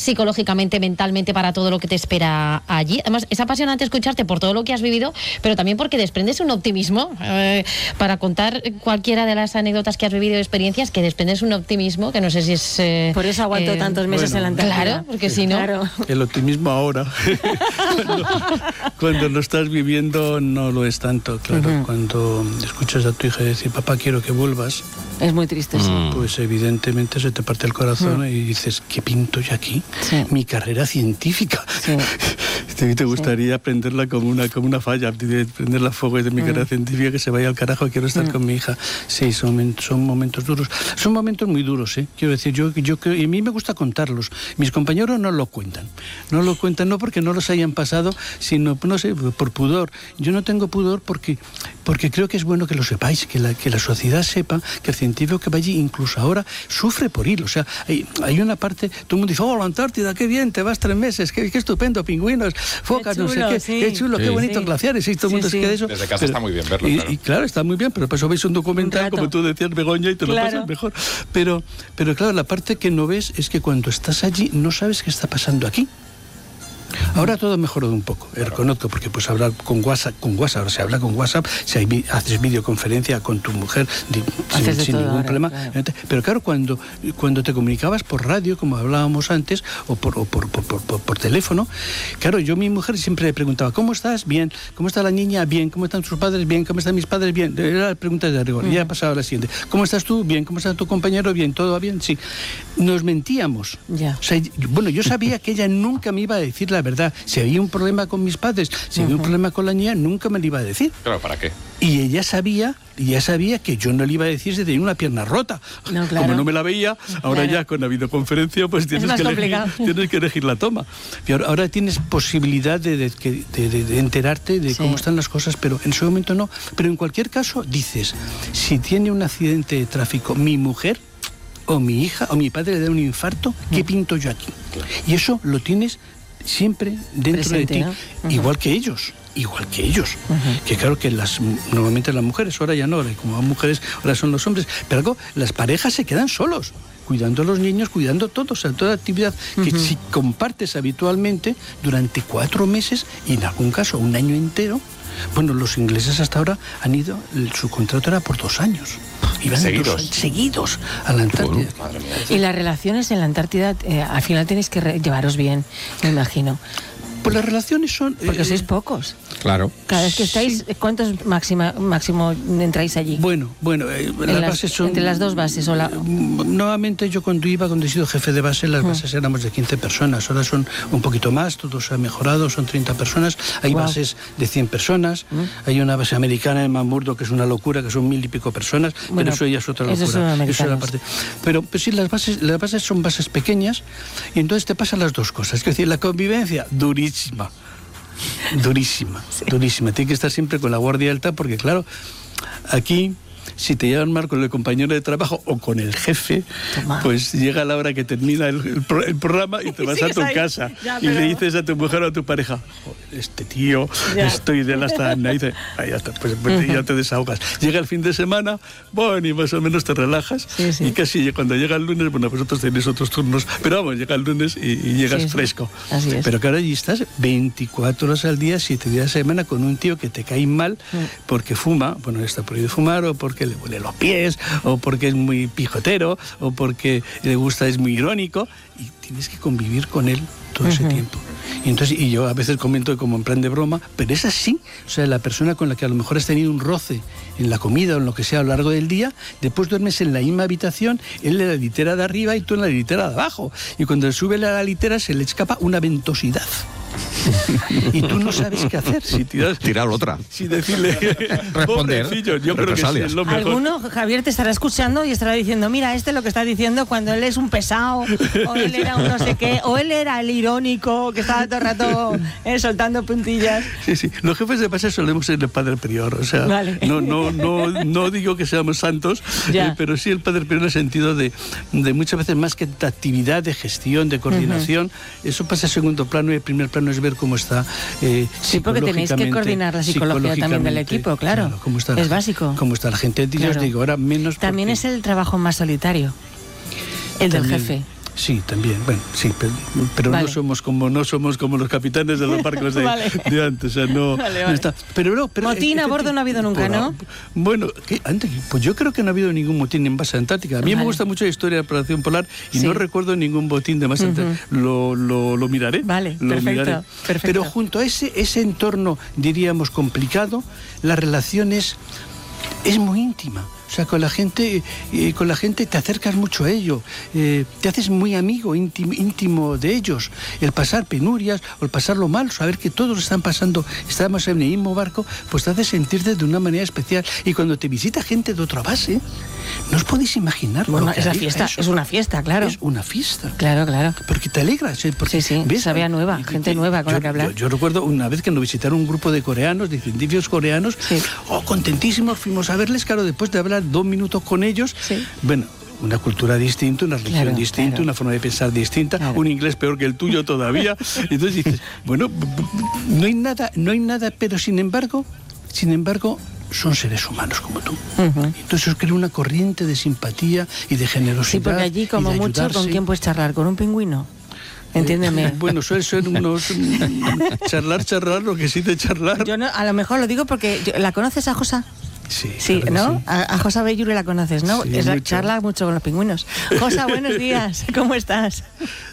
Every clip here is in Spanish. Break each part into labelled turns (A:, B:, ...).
A: psicológicamente, mentalmente para todo lo que te espera allí. Además, es apasionante escucharte por todo lo que has vivido, pero también porque desprendes un optimismo para contar cualquiera de las anécdotas que has vivido y experiencias, que desprendes un optimismo que no sé si es...
B: Por eso aguanto tantos meses en la Antártida.
A: Claro, porque si no...
B: Claro.
C: El optimismo ahora. cuando lo estás viviendo no lo es tanto, claro. Cuando escuchas a tu hija decir, papá, quiero que vuelvas...
B: Es muy triste, sí.
C: Pues evidentemente se te parte el corazón y dices, ¿qué pinto yo aquí?
B: Sí.
C: Mi carrera científica. Sí. Te gustaría aprenderla como una falla, prenderla a fuego de mi carrera científica, que se vaya al carajo, quiero estar con mi hija. Sí, son momentos duros. Son momentos muy duros, ¿eh? Quiero decir, yo creo, y a mí me gusta contarlos. Mis compañeros no lo cuentan. No lo cuentan no porque no los hayan pasado, sino, no sé, por pudor. Yo no tengo pudor porque creo que es bueno que lo sepáis, que la sociedad sepa que el científico que va allí, incluso ahora, sufre por ir. O sea, hay una parte, todo el mundo dice, la Antártida, qué bien, te vas 3 meses, qué estupendo, pingüinos, focas,
B: qué chulo,
C: no sé qué,
B: sí.
C: qué chulo, qué bonitos glaciares, y todo el mundo se queda de eso.
D: Desde casa está muy bien verlo, claro.
C: Y claro, está muy bien, pero por eso veis un documental, como tú decías, Begoña, y te lo pasas mejor. Pero claro, la parte que no ves es que cuando estás allí no sabes qué está pasando aquí. Ahora todo ha mejorado un poco, reconozco, porque pues hablar con WhatsApp, ahora se habla con WhatsApp, si haces videoconferencia con tu mujer sin ningún problema. Claro. Pero claro, cuando te comunicabas por radio, como hablábamos antes, o por teléfono, claro, yo a mi mujer siempre le preguntaba, ¿cómo estás? Bien. ¿Cómo está la niña? Bien. ¿Cómo están tus padres? Bien. ¿Cómo están mis padres? Bien. Era la pregunta de rigor. Y ya pasaba la siguiente. ¿Cómo estás tú? Bien. ¿Cómo está tu compañero? Bien. ¿Todo va bien? Sí. Nos mentíamos.
B: Ya.
C: O sea, bueno, yo sabía que ella nunca me iba a decir la verdad. Si había un problema con mis padres, si había un problema con la niña, nunca me lo iba a decir.
D: Claro, ¿para qué?
C: Y ella sabía que yo no le iba a decir si tenía una pierna rota.
B: No, claro.
C: Como no me la veía, ahora ya con la videoconferencia pues tienes que elegir la toma. Y ahora tienes posibilidad de enterarte de cómo están las cosas, pero en ese momento no. Pero en cualquier caso dices, si tiene un accidente de tráfico mi mujer, o mi hija, o mi padre le da un infarto, ¿qué pinto yo aquí? Y eso lo tienes siempre dentro presente, de ti, ¿no? Igual que ellos, que claro que normalmente las mujeres, ahora ya no, como las mujeres ahora son los hombres, pero algo, las parejas se quedan solos, cuidando a los niños, cuidando todo, o sea, toda actividad que si compartes habitualmente durante 4 meses y en algún caso 1 año entero. Bueno, los ingleses hasta ahora han ido, su contrato era por 2 años. Iban seguidos a la Antártida.
D: Madre mía.
B: Y las relaciones en la Antártida, al final tenéis que llevaros bien, me imagino.
C: Pues las relaciones son...
B: Porque sois pocos.
D: Claro.
B: Cada vez que estáis, ¿cuántos máximo entráis allí?
C: Bueno, las bases son...
B: Entre las 2 bases o la...
C: Nuevamente yo cuando he sido jefe de base, las bases éramos de 15 personas. Ahora son un poquito más, todo se ha mejorado, son 30 personas. Hay bases de 100 personas. Hay una base americana en McMurdo que es una locura, que son 1000 y pico personas. Bueno, pero eso ya es otra locura. Eso es la parte. Pero pues sí, las bases son bases pequeñas y entonces te pasan las dos cosas. Es decir, la convivencia, durísima. Tiene que estar siempre con la guardia alta porque claro, aquí si te llevan mal con el compañero de trabajo o con el jefe, pues llega la hora que termina el programa y te vas a tu casa y le dices a tu mujer o a tu pareja, este tío, estoy de la sana, y dice, ya está, pues ya te desahogas. Llega el fin de semana, bueno, y más o menos te relajas y casi cuando llega el lunes, bueno, vosotros tenéis otros turnos, pero vamos, llega el lunes y llegas fresco.
B: Así es.
C: Pero claro, allí estás 24 horas al día, 7 días a la semana con un tío que te cae mal porque fuma, bueno, está prohibido fumar o porque le huele los pies, o porque es muy pijotero, o porque le gusta, es muy irónico, y tienes que convivir con él todo ese tiempo. Y yo a veces comento como en plan de broma, pero es así. O sea, la persona con la que a lo mejor has tenido un roce en la comida o en lo que sea a lo largo del día, después duermes en la misma habitación, él en la litera de arriba y tú en la litera de abajo. Y cuando sube a la litera se le escapa una ventosidad. Y tú no sabes qué hacer. Si
D: tirar otra.
C: Si decirle,
D: responder.
C: Yo creo que sí, es lo mejor.
B: Alguno, Javier, te estará escuchando y estará diciendo, mira, lo que está diciendo cuando él es un pesado, o él era un no sé qué, o él era el irónico que estaba todo el rato soltando puntillas.
C: Sí. Los jefes de base solemos ser el padre prior. O sea, no digo que seamos santos, pero sí el padre prior en el sentido de muchas veces más que de actividad, de gestión, de coordinación. Eso pasa a segundo plano y el primer plano es ver cómo está
B: sí, porque tenéis que coordinar la psicología también del equipo, claro. Es básico.
C: Cómo está la gente. Yo os digo, ahora menos.
B: También es el trabajo más solitario, el del jefe.
C: Sí, también. Bueno, sí, pero
A: Vale.
C: no somos como los capitanes de los barcos de,
B: Vale.
C: de antes. O sea, no,
B: Vale,
C: no
B: vale.
C: está. Pero
B: Motín a bordo no ha habido nunca, ¿no?
C: Bueno, pues yo creo que no ha habido ningún motín en base a Antártica. A mí me
B: Vale.
C: gusta mucho la historia de la operación polar y
B: Sí.
C: no recuerdo ningún botín de base Antártica. Lo miraré.
B: Vale,
C: lo
B: perfecto,
C: miraré.
B: perfecto.
C: Pero junto a ese entorno, diríamos, complicado, la relación es muy íntima. O sea, con la gente te acercas mucho a ello, te haces muy amigo, íntimo de ellos. El pasar penurias o el pasarlo mal, saber que todos están pasando, estamos en el mismo barco, pues te hace sentirte de una manera especial. Y cuando te visita gente de otra base, no os podéis imaginar.
B: Bueno,
C: lo que
B: esa
C: alegra
B: fiesta
C: eso.
B: es una fiesta, claro.
C: Es una fiesta.
B: Claro, claro.
C: Porque te alegras. Porque
B: Sí,
C: ves,
B: sabía nueva,
C: y-
B: gente nueva con la que hablar.
C: Yo recuerdo una vez que nos visitaron un grupo de coreanos, de científicos coreanos,
B: Sí.
C: contentísimos, fuimos a verles, claro, después de hablar 2 minutos con ellos,
B: Sí.
C: bueno, una cultura distinta, una religión
B: Claro,
C: distinta,
B: claro.
C: una forma de pensar distinta,
B: Claro.
C: un inglés peor que el tuyo todavía. Y entonces dices, bueno, no hay nada, pero sin embargo, son seres humanos como tú. Entonces os crea una corriente de simpatía y de generosidad.
B: Sí, porque allí, como
C: y de
B: mucho, ¿con
C: ayudarse.
B: quién puedes charlar? ¿Con un pingüino? Entiéndeme.
C: Bueno, suelen ser unos charlar, lo que sí de charlar.
B: Yo no, a lo mejor lo digo porque... ¿La conoces a Josa?
C: Sí,
B: Sí,
C: claro que
B: ¿no?
C: sí.
B: A Josa Bellure la conoces, ¿no?
C: Sí,
B: La
C: mucho.
B: charla mucho con los pingüinos. Josa, buenos días. ¿Cómo estás?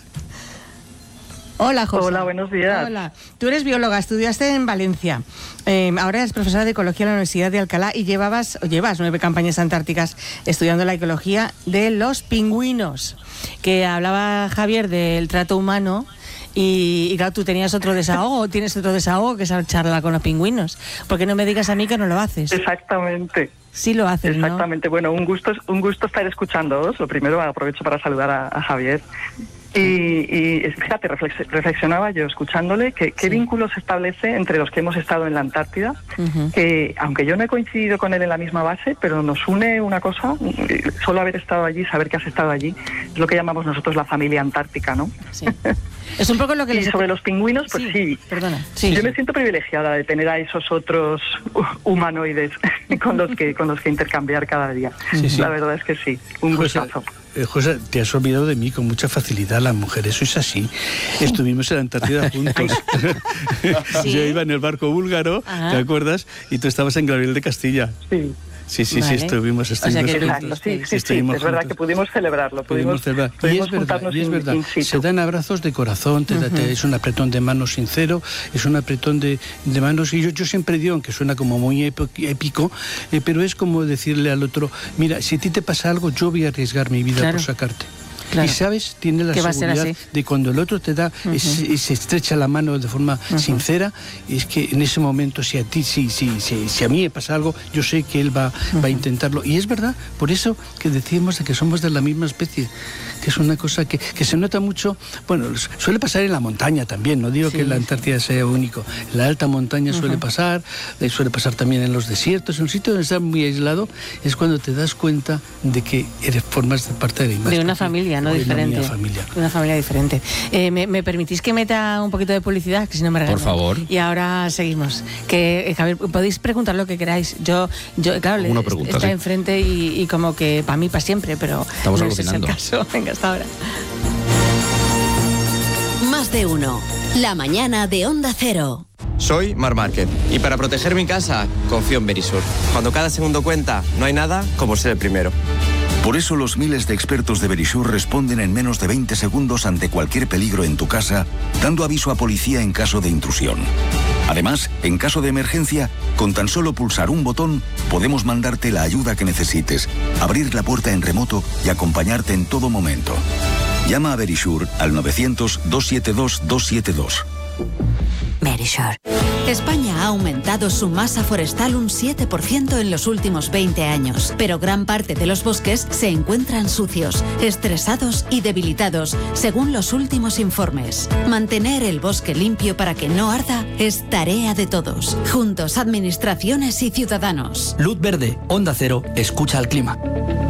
B: Hola, Josa.
E: Hola, buenos días.
B: Hola. Tú eres bióloga, estudiaste en Valencia. Ahora eres profesora de ecología en la Universidad de Alcalá y llevas 9 campañas antárticas estudiando la ecología de los pingüinos. Que hablaba Javier del trato humano. Y claro, tú tenías otro desahogo, tienes otro desahogo que es charlar con los pingüinos. Porque no me digas a mí que no lo haces.
E: Exactamente.
B: Sí lo haces, ¿no?
E: Exactamente. Bueno, un gusto estar escuchándoos. Lo primero, aprovecho para saludar a Javier. Y fíjate, reflexionaba yo escuchándole qué
B: Sí.
E: vínculo se establece entre los que hemos estado en la Antártida,
B: Ujú.
E: que aunque yo no he coincidido con él en la misma base, pero nos une una cosa, solo haber estado allí, saber que has estado allí, es lo que llamamos nosotros la familia antártica, ¿no?
B: Sí. Es un poco lo que
E: Y
B: les...
E: sobre los pingüinos, pues sí.
B: Perdona. Sí.
E: Yo me siento privilegiada de tener a esos otros humanoides con los que intercambiar cada día.
C: Sí, sí.
E: La verdad es que sí, un
C: José,
E: gustazo.
C: José, te has olvidado de mí con mucha facilidad, las mujeres, eso es así. Estuvimos en la Antártida juntos.
B: ¿Sí?
C: Yo iba en el barco búlgaro,
B: Ajá.
C: ¿te acuerdas? Y tú estabas en Gabriel de Castilla.
E: Sí.
C: Sí,
B: Vale.
C: estuvimos
B: O sea que
C: juntos.
E: Exacto, sí, sí,
C: Estuvimos
E: es verdad
C: juntos.
E: que pudimos celebrarlo,
C: Pudimos celebrar.
E: pudimos
C: Y es
E: juntarnos
C: verdad,
E: in situ.
C: se dan abrazos de corazón, es un apretón de manos sincero, es un apretón de manos, y yo siempre digo, aunque suena como muy épico, pero es como decirle al otro, mira, si a ti te pasa algo, yo voy a arriesgar mi vida
B: Claro.
C: por sacarte.
B: Claro.
C: Y sabes, tiene la
B: Que va a ser
C: seguridad
B: así.
C: de cuando el otro te da y se estrecha la mano de forma sincera, es que en ese momento si a ti, si a mí me pasa algo, yo sé que él va a intentarlo. Y es verdad, por eso que decimos de que somos de la misma especie, que es una cosa que se nota mucho. Bueno, suele pasar en la montaña también, no digo
B: Sí.
C: que la Antártida sea único. En la alta montaña suele pasar también en los desiertos, en un sitio donde estás muy aislado, es cuando te das cuenta de que formas parte de la misma
B: De una
C: especie,
B: familia, no
C: o de
B: diferente.
C: una familia.
B: De una familia diferente. ¿Me permitís que meta un poquito de publicidad? Que si no me regañan.
D: Por favor.
B: Y ahora seguimos. Que, Javier, podéis preguntar lo que queráis. Yo claro,
D: Una pregunta,
B: está
D: sí.
B: enfrente y como que para mí, para siempre, pero
D: Estamos
B: no ese es el
D: alucinando.
B: caso. Venga, hasta ahora.
F: Más de uno. La mañana de Onda Cero.
G: Soy Mar Márquez y para proteger mi casa confío en Verisur. Cuando cada segundo cuenta, no hay nada como ser el primero.
H: Por eso los miles de expertos de Verisur responden en menos de 20 segundos ante cualquier peligro en tu casa, dando aviso a policía en caso de intrusión. Además, en caso de emergencia, con tan solo pulsar un botón, podemos mandarte la ayuda que necesites, abrir la puerta en remoto y acompañarte en todo momento. Llama a Verisur al 900-272-272.
F: Verisur. España ha aumentado su masa forestal un 7% en los últimos 20 años, pero gran parte de los bosques se encuentran sucios, estresados y debilitados, según los últimos informes. Mantener el bosque limpio para que no arda es tarea de todos. Juntos, administraciones y ciudadanos.
I: Luz verde, Onda Cero, escucha al clima.